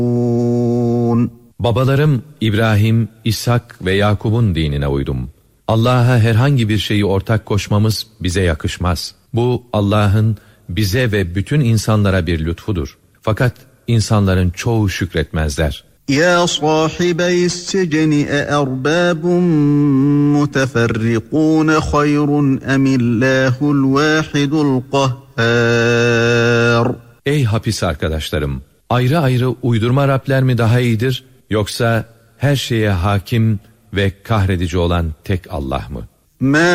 Babalarım İbrahim, İshak ve Yakub'un dinine uydum. Allah'a herhangi bir şeyi ortak koşmamız bize yakışmaz. Bu Allah'ın bize ve bütün insanlara bir lütfudur. Fakat insanların çoğu şükretmezler. Ya sahibeys seceni erbabun muteferrikun hayrun emillahul vahidul kahhar. Ey hapis arkadaşlarım! Ayrı ayrı uydurma Rabler mi daha iyidir, yoksa her şeye hakim ve kahredici olan tek Allah mı?